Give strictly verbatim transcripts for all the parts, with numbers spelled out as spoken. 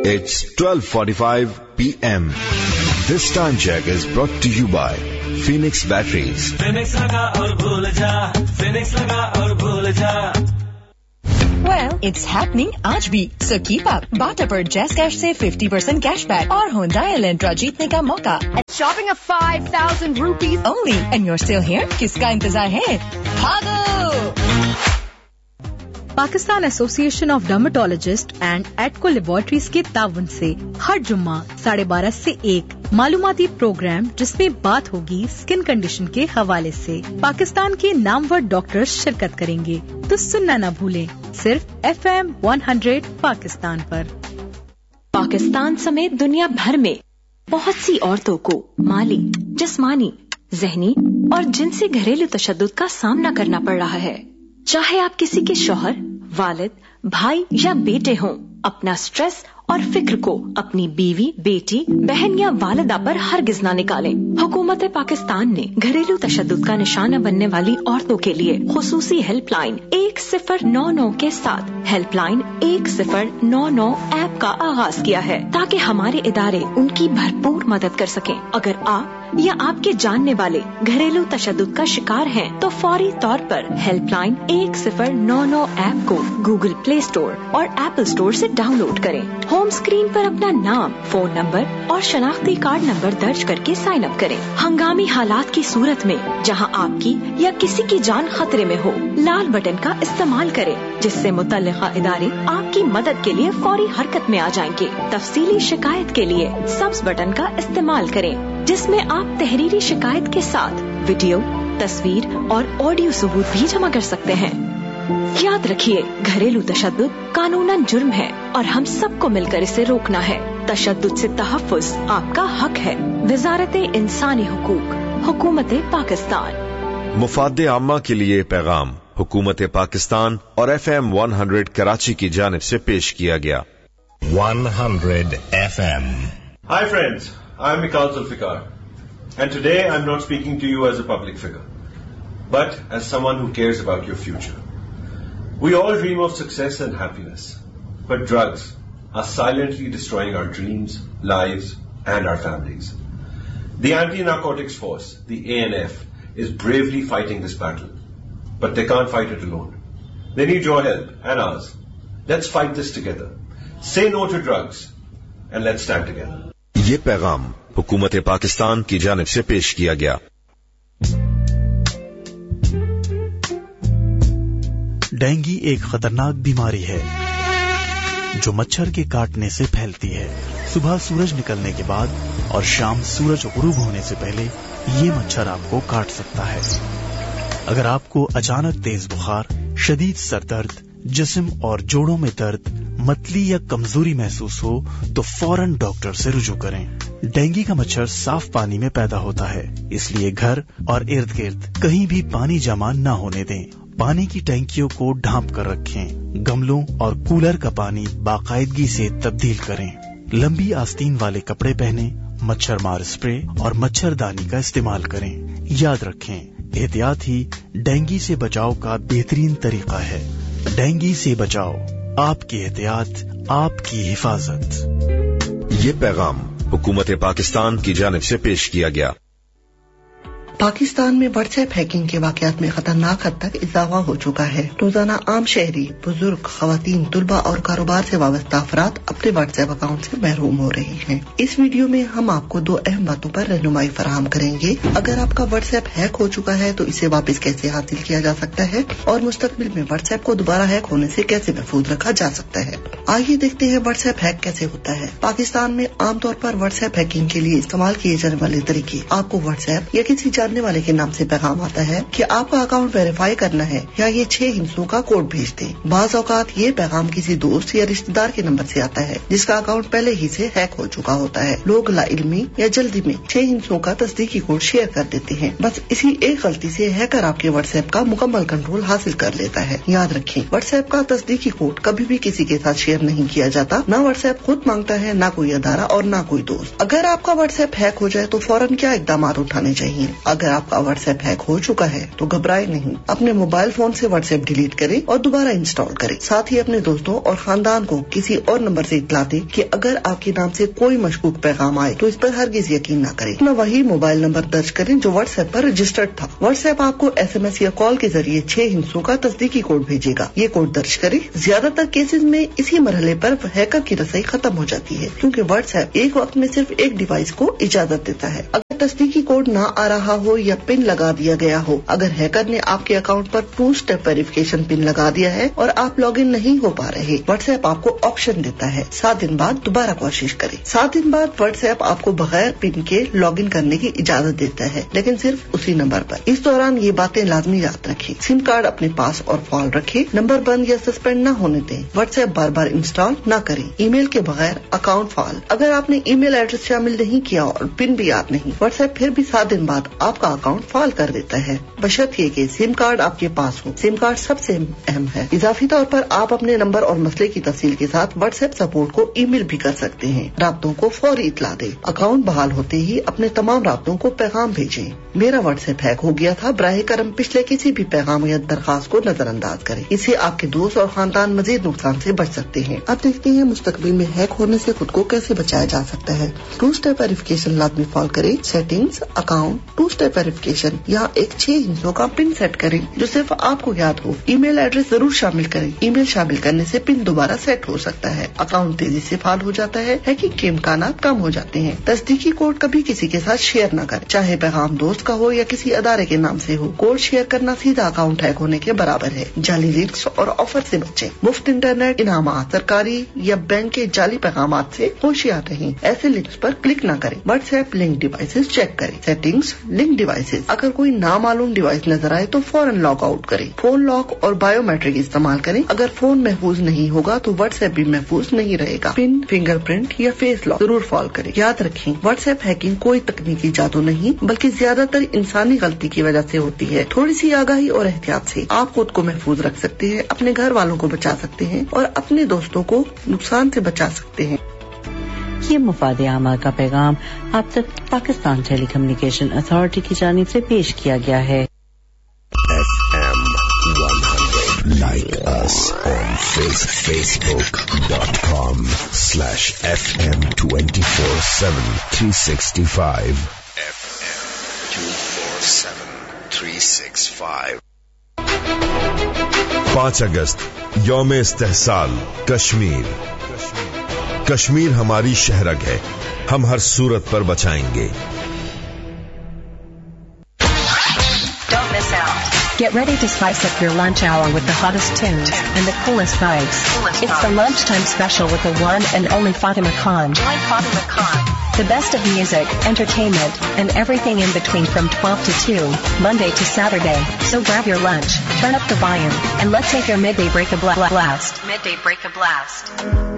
It's twelve forty-five p m This time check is brought to you by Phoenix Batteries. Phoenix laga aur bhul ja, Phoenix laga aur bhul ja. Well, it's happening आज भी. So keep up. बाटा पर Jazz Cash से fifty percent cash back और Hyundai Elantra जीतने का मौका. Shopping of five thousand rupees only. And you're still here? किसका इंतजार है? भागो! Pakistan association of dermatologist and एटको laboratories के ताउन से हर जुम्मा साढ़े बारह से एक मालूमाती प्रोग्राम जिसमें बात होगी स्किन कंडीशन के हवाले से. पाकिस्तान के नामवर डॉक्टर्स शिरकत करेंगे, तो सुनना न भूलें. सिर्फ F M one hundred Pakistan पर. पाकिस्तान समेत दुनिया भर में बहुत सी औरतों को माली, जिस्मानी, ज़हनी और जिनसी घरेलू तशद्दुद का सामना करना पड़ रहा है. चाहे आप किसी के शौहर, वालिद, भाई या बेटे हों, अपना स्ट्रेस और फिक्र को अपनी बीवी, बेटी, बहन या वालिदा पर हरगिज ना निकालें. हुकूमत पाकिस्तान ने घरेलू तशद्दुद का निशाना बनने वाली औरतों के लिए खुसूसी हेल्पलाइन एक सिफर नौ नौ के साथ हेल्पलाइन एक सिफर नौ नौ ऐप का आगाज किया है, ताकि हमारे इदारे उनकी भरपूर मदद कर सकें. अगर आप या आपके जानने वाले घरेलू तशद्दुद का शिकार हैं, तो फौरी तौर पर हेल्पलाइन एक सिफर नौ नौ ऐप को गूगल प्ले स्टोर और एप्पल स्टोर से डाउनलोड करें. होम स्क्रीन पर अपना नाम, फोन नंबर और शनाख्ती कार्ड नंबर दर्ज करके साइन अप करें. हंगामी हालात की सूरत में जहां आपकी या किसी की जान खतरे में हो, लाल बटन का इस्तेमाल करें, जिससे मुतल्लिका इदारे आपकी मदद के लिए फौरी हरकत में आ जाएंगे. तफसीली शिकायत के लिए सब्ज बटन का इस्तेमाल करें, जिसमें आप तहरीरी शिकायत के साथ वीडियो, तस्वीर और ऑडियो सबूत भी जमा कर सकते हैं. याद रखिए, घरेलू तशद्दुद कानूनन जुर्म है और हम सबको मिलकर इसे रोकना है. तशद्दुद से तहफ़्फ़ुज़ आपका हक है. वज़ारत इंसानी हुकूक, हुकूमत पाकिस्तान. मुफाद आम्मा के लिए पैगाम हुकूमत पाकिस्तान और F M one hundred Karachi की जानिब से पेश किया गया. one hundred F M. Hi friends, I'm Mikhail Zulfikar, and today I'm not speaking to you as a public figure, but as someone who cares about your future. We all dream of success and happiness, but drugs are silently destroying our dreams, lives, and our families. The Anti-Narcotics Force, the A N F, is bravely fighting this battle, but they can't fight it alone. They need your help and ours. Let's fight this together. Say no to drugs, and let's stand together. ये पैगाम हुकूमत पाकिस्तान की जानिब से पेश किया गया. Dengue एक खतरनाक बीमारी है जो मच्छर के काटने से फैलती है. सुबह सूरज निकलने के बाद और शाम सूरज गुरूब होने से पहले ये मच्छर आपको काट सकता है. अगर आपको अचानक तेज बुखार, शदीद सर दर्द, जिस्म और जोड़ों में दर्द, मतली या कमजोरी महसूस हो, तो फौरन डॉक्टर से रुजू करें. डेंगू का मच्छर साफ पानी में पैदा होता है, इसलिए घर और इर्द गिर्द कहीं भी पानी जमा न होने दें. पानी की टैंकियों को ढांप कर रखें. गमलों और कूलर का पानी बाकायदगी से तब्दील करें. लंबी आस्तीन वाले कपड़े पहने, मच्छर मार स्प्रे और मच्छरदानी का इस्तेमाल करें. याद रखें, एहतियात ही डेंगू से बचाव का बेहतरीन तरीका है. डेंगू से बचाओ, आपकी एहतियात, आपकी हिफाजत. ये पैगाम हुकूमत पाकिस्तान की जानिब से पेश किया गया. पाकिस्तान में व्हाट्सएप हैकिंग के वाकयात में खतरनाक हद तक इजाफा हो चुका है. रोजाना आम शहरी, बुजुर्ग, खवातीन, तुलबा और कारोबार से वाबस्ता अफराद अपने व्हाट्सएप अकाउंट से महरूम हो रहे हैं. इस वीडियो में हम आपको दो अहम बातों पर रहनुमाई फराहम करेंगे. अगर आपका व्हाट्सएप हैक हो चुका है तो इसे वापस कैसे हासिल किया जा सकता है और मुस्तकबिल में व्हाट्सएप को दोबारा हैक होने से कैसे महफूज रखा जा सकता है. आइए देखते हैं व्हाट्सएप हैक कैसे होता है. पाकिस्तान में आमतौर पर व्हाट्सएप हैकिंग के लिए इस्तेमाल किए जाने वाले तरीके. आपको व्हाट्सएप या किसी जानने वाले के नाम से पैगाम आता है कि आपका अकाउंट वेरीफाई करना है या ये छह हिंसों का कोड भेज दें. बाज औकात ये पैगाम किसी दोस्त या रिश्तेदार के नंबर से आता है जिसका अकाउंट पहले ही से हैक हो चुका होता है. लोग लाइल्मी या जल्दी में छह हिंसों का तस्दीकी कोड शेयर कर देते हैं. बस इसी एक गलती से हैकर आपके व्हाट्सएप का मुकम्मल कंट्रोल हासिल कर लेता है. याद रखें, व्हाट्सएप का तस्दीकी कोड कभी भी किसी के साथ शेयर नहीं किया जाता. न व्हाट्सएप खुद मांगता है, न कोई अदारा और न कोई दोस्त. अगर आपका व्हाट्सएप हैक हो जाए तो फौरन क्या इकदाम उठाने चाहिए. अगर आपका व्हाट्सएप हैक हो चुका है तो घबराए नहीं, अपने मोबाइल फोन से व्हाट्सएप डिलीट करें और दोबारा इंस्टॉल करें। साथ ही अपने दोस्तों और खानदान को किसी और नंबर से इत्तला दें कि अगर आपके नाम से कोई मशकूक पैगाम आए तो इस पर हरगिज यकीन न करें। अपना वही मोबाइल नंबर दर्ज करें जो व्हाट्सएप पर रजिस्टर्ड था। व्हाट्सएप आपको एसएमएस या कॉल के जरिए छह हिस्सों का तस्दीकी कोड भेजेगा। ये कोड दर्ज करें। ज्यादातर केसेस में इसी मरहले पर हैकर की रसाई खत्म हो जाती है, क्योंकि व्हाट्सएप एक वक्त में सिर्फ एक डिवाइस को इजाजत देता है। अगर तस्दीकी कोड ना आ रहा हो या पिन लगा दिया गया हो, अगर हैकर ने आपके अकाउंट पर टू स्टेप वेरिफिकेशन पिन लगा दिया है और आप लॉग इन नहीं हो पा रहे, व्हाट्सएप आपको ऑप्शन देता है सात दिन बाद दोबारा कोशिश करें। सात दिन बाद व्हाट्सएप आपको बगैर पिन के लॉग इन करने की इजाजत देता है, लेकिन सिर्फ उसी नंबर पर। इस दौरान ये बातें लाजमी याद रखें। सिम कार्ड अपने पास और फाल रखें। नंबर बंद या सस्पेंड न होने दें। व्हाट्सएप बार बार इंस्टॉल न करें। ईमेल के बगैर अकाउंट फाल। अगर आपने ईमेल एड्रेस शामिल नहीं किया और पिन भी याद नहीं, व्हाट्सएप फिर भी सात दिन बाद आपका अकाउंट फाल कर देता है, बशर्ते कि सिम कार्ड आपके पास हो। सिम कार्ड सबसे अहम है। इजाफी तौर पर आप अपने नंबर और मसले की तफसील के साथ व्हाट्सएप सपोर्ट को ईमेल भी कर सकते हैं। राब्तों को फौरी इतला दें। अकाउंट बहाल होते ही अपने तमाम राब्तों को पैगाम भेजें। मेरा व्हाट्सएप हैक हो गया था, बराह करम पिछले किसी भी पैगाम या दरखास्त को नजरअंदाज करें। इससे आपके दोस्त और खानदान मजीद नुकसान से बच सकते हैं। अब देखते हैं मुस्तकबिल में हैक होने से खुद को कैसे बचाया जा सकता है। टू स्टेप वेरिफिकेशन लाजमी फॉलो करें। Settings, account, to step verification, यहाँ एक छह हिस्सों का पिन सेट करें जो सिर्फ आपको याद हो। ईमेल एड्रेस जरूर शामिल करें। ईमेल शामिल करने से पिन दोबारा सेट हो सकता है। अकाउंट तेजी से फाल हो जाता है। हैकिंग के इम्कानात कम हो जाते हैं। तस्दीकी कोड कभी किसी के साथ शेयर न करें, चाहे पैगाम दोस्त का हो या किसी अदारे के नाम से हो। कोड शेयर करना सीधा अकाउंट हैक होने के बराबर है। जाली लिंक्स और ऑफर से बचें। मुफ्त इंटरनेट, इनामात, सरकारी या बैंक के जाली पैगामात से होशियार रहें। ऐसे लिंक्स पर क्लिक न करें। व्हाट्सएप लिंक डिवाइसेस चेक करें। Settings, link devices. अगर कोई नामालूम डिवाइस नजर आए तो फौरन लॉग आउट करें। फोन लॉक और बायोमेट्रिक इस्तेमाल करें। अगर फोन महफूज नहीं होगा तो व्हाट्सएप भी महफूज नहीं रहेगा। पिन, फिंगरप्रिंट या फेस लॉक जरूर फॉलो करें। याद रखें, व्हाट्सएप हैकिंग कोई तकनीकी जादू नहीं, बल्कि ज्यादातर इंसानी गलती की वजह से होती है। थोड़ी सी आगाही और एहतियात से आप खुद को महफूज रख सकते हैं, अपने घर वालों को बचा सकते हैं और अपने दोस्तों को नुकसान से बचा सकते हैं। ये मुफादे आमा का पैगाम आप तक पाकिस्तान टेली कम्युनिकेशन अथॉरिटी की जानिब से पेश किया गया है। F M one hundred. Like us on Facebook dot com slash F M twenty-four seven three sixty-five. F M two four seven three sixty-five. पाँच अगस्त यौम इस्तेहसाल कश्मीर। कश्मीर हमारी शहरग है, हम हर सूरत पर बचाएंगे। Don't miss out. Get ready to spice up your lunch hour with the hottest tunes and the coolest vibes. Coolest it's vibes. The lunchtime special with the one and only Fatima Khan. Join Fatima Khan. The best of music, entertainment, and everything in between from twelve to two, Monday to Saturday. So grab your lunch, turn up the volume, and let's take your midday break a bla- blast. Midday break a blast.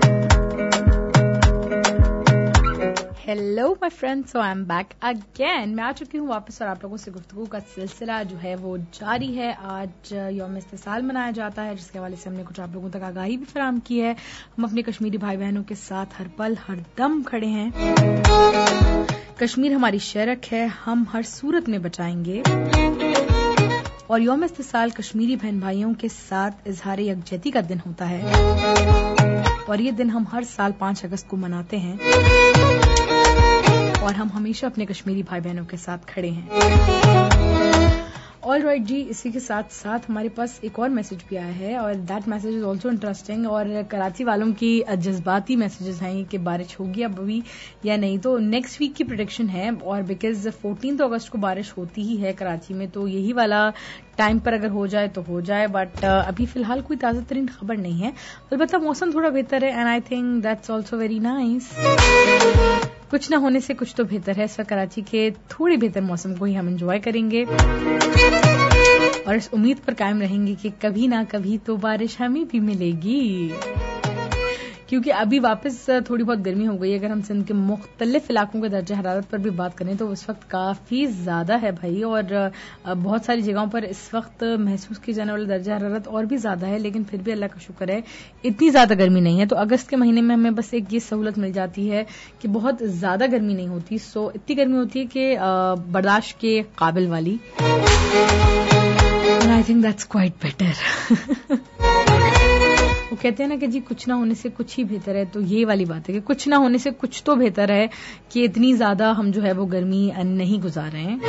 Hello my friends, so I am back again. मैं आ चुकी हूँ वापस और आप लोगों से गुफ्तगू का सिलसिला जो है वो जारी है। आज यौम इस्तेसाल मनाया जाता है, जिसके हवाले से हमने कुछ आप लोगों तक आगाही भी फराहम की है। हम अपने कश्मीरी भाई बहनों के साथ हर पल हर दम खड़े हैं। कश्मीर हमारी शहरक है, हम हर सूरत में बचाएंगे। और यौम इस्तेसाल कश्मीरी बहन भाइयों के साथ इजहार यकजहती का दिन होता है और ये दिन हम हर साल पाँच अगस्त को मनाते हैं और हम हमेशा अपने कश्मीरी भाई बहनों के साथ खड़े हैं। ऑल राइट जी, इसी के साथ साथ हमारे पास एक और मैसेज भी आया है और that message is also interesting. और कराची वालों की जज्बाती मैसेजेस हैं कि बारिश होगी अब अभी या नहीं। तो नेक्स्ट वीक की प्रेडिक्शन है और बिकॉज फोर्टीन अगस्त को बारिश होती ही है कराची में, तो यही वाला टाइम पर अगर हो जाए तो हो जाए। बट uh, अभी फिलहाल कोई ताज़ा तरीन खबर नहीं है। अलबत्ता मौसम थोड़ा बेहतर है and I think that's also very nice. कुछ ना होने से कुछ तो बेहतर है। इस वक्त कराची के थोड़े बेहतर मौसम को ही हम एंजॉय करेंगे और इस उम्मीद पर कायम रहेंगे कि कभी ना कभी तो बारिश हमें भी मिलेगी। کیونکہ ابھی واپس تھوڑی بہت گرمی ہو گئی ہے. اگر ہم سندھ کے مختلف علاقوں کے درجہ حرارت پر بھی بات کریں تو اس وقت کافی زیادہ ہے بھائی, اور بہت ساری جگہوں پر اس وقت محسوس کی جانے والا درجہ حرارت اور بھی زیادہ ہے, لیکن پھر بھی اللہ کا شکر ہے اتنی زیادہ گرمی نہیں ہے. تو اگست کے مہینے میں ہمیں بس ایک یہ سہولت مل جاتی ہے کہ بہت زیادہ گرمی نہیں ہوتی, سو اتنی گرمی ہوتی ہے کہ برداشت کے قابل والی. I think that's quite better. وہ کہتے ہیں نا کہ جی کچھ نہ ہونے سے کچھ ہی بہتر ہے, تو یہ والی بات ہے کہ کچھ نہ ہونے سے کچھ تو بہتر ہے کہ اتنی زیادہ ہم جو ہے وہ گرمی نہیں گزار رہے ہیں.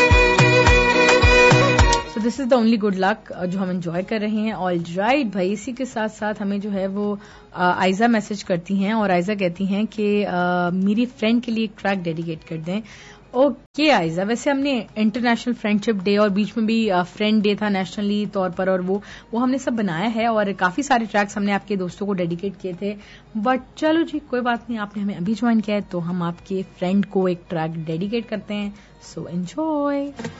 سو دس از دا اونلی گڈ لک جو ہم انجوائے کر رہے ہیں. آل رائٹ بھائی, اسی کے ساتھ ساتھ ہمیں جو ہے وہ آئزہ میسج کرتی ہیں, اور آئزہ کہتی ہیں کہ میری فرینڈ کے لیے ایک ٹریک ڈیڈیکیٹ کر دیں. اوکے آئزہ, ویسے ہم نے انٹرنیشنل فرینڈ شپ ڈے اور بیچ میں بھی فرینڈ ڈے تھا نیشنلی طور پر, اور وہ وہ ہم نے سب بنایا ہے, اور کافی سارے ٹریکس ہم نے آپ کے دوستوں کو ڈیڈیکیٹ کیے تھے. بٹ چلو جی کوئی بات نہیں, آپ نے ہمیں ابھی جوائن کیا ہے تو ہم آپ کے فرینڈ کو ایک ٹریک ڈیڈیکیٹ کرتے ہیں. So enjoy.